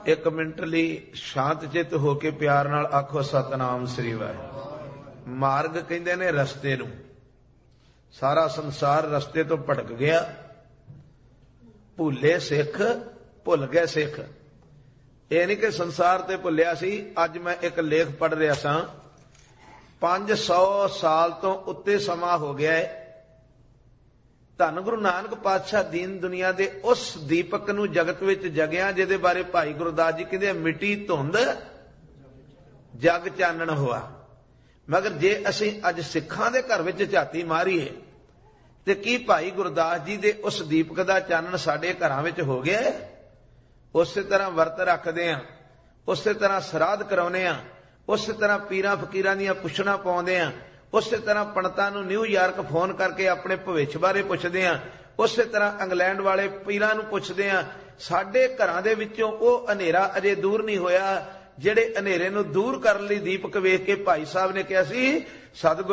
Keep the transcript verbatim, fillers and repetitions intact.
एक मिनट ਲਈ शांत चित होके प्यार नाल आखो सतनाम श्री वाहिगुरू। मार्ग कहंदे ने रस्ते नूं। सारा संसार रस्ते तो भटक गया। भुले सिख भुल गए सिख। ਇਹ नहीं कि संसार ते भुलिया सी। अज मैं एक लेख पढ़ रहा सां, पांच सौ साल तो उत्ते समा हो गया है। धन गुरु नानक पातशाह दीन दुनिया दे उस दीपक नूं जगत विच जगिया जिहदे बारे भाई गुरदास जी कहंदे मिट्टी धुंध जग चानण होआ। मगर जे असीं अज सिखां दे घर विच झाती मारीए ते की भाई गुरदास जी दे उस दीपक दा चानण साडे घरां विच हो गया है? उस तरह वर्त रखदे आ, उस तरह श्राद्ध कराउने आ, उस तरह पीरां फकीरां दीआं पुछणां पाउंदे आ, उस तरह पंडितां नूं न्यूयॉर्क फोन करके अपने भविष्य बारे पुछदे आ, उस तरह इंग्लैंड वाले पीरां नूं पुछदे आ। साडे घरां दे विचों ओह हनेरा अजे दूर नहीं होया जिहड़े हनेरे नूं दूर करन लई दीपक वेख के भाई साहब ने कहा सी सतगुर